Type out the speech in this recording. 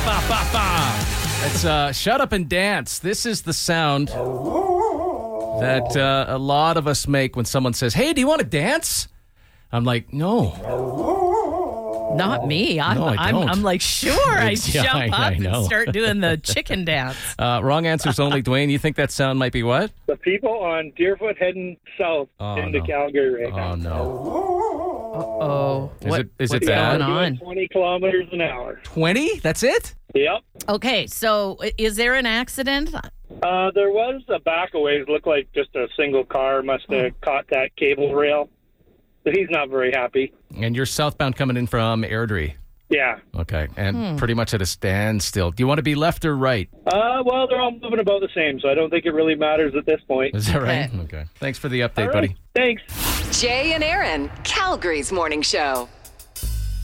ba, ba, ba. It's Shut Up and Dance. This is the sound that a lot of us make when someone says, hey, do you want to dance? I'm like, no. Not me. I don't. I'm like, sure. I jump up and start doing the chicken dance. Wrong answers only. Dwayne, you think that sound might be what? The people on Deerfoot heading south into Calgary right now. Oh, no. Uh-oh. Is it what's bad? going on? 20 kilometers an hour. 20? That's it? Yep. Okay, so is there an accident? There was a back a ways. Looked like just a single car must have caught that cable rail. So he's not very happy. And you're southbound coming in from Airdrie. Yeah. Okay, and pretty much at a standstill. Do you want to be left or right? Well, they're all moving about the same, so I don't think it really matters at this point. Is that right? Okay. Thanks for the update, All right. buddy. Thanks. Jay and Aaron, Calgary's morning show.